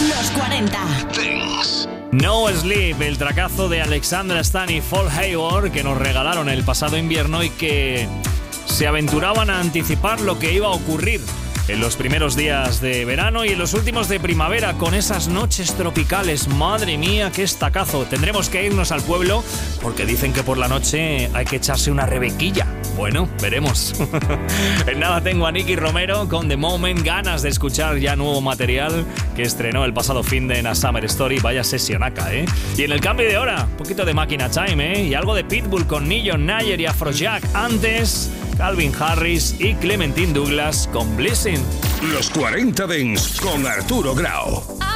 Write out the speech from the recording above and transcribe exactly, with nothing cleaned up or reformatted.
Los cuarenta. Dance. No Sleep, el tracazo de Alexandra Stan y Paul Hayward que nos regalaron el pasado invierno y que se aventuraban a anticipar lo que iba a ocurrir en los primeros días de verano y en los últimos de primavera con esas noches tropicales. Madre mía, qué estacazo. Tendremos que irnos al pueblo porque dicen que por la noche hay que echarse una rebequilla. Bueno, veremos. En nada tengo a Nicky Romero con The Moment, ganas de escuchar ya nuevo material que estrenó el pasado fin de A Summer Story. Vaya sesionaca, ¿eh? Y en el cambio de hora, un poquito de Máquina Time, ¿eh? Y algo de Pitbull con Nillo Nayer y Afrojack. Antes, Calvin Harris y Clementine Douglas con Blessing. Los cuarenta Dance con Arturo Grau.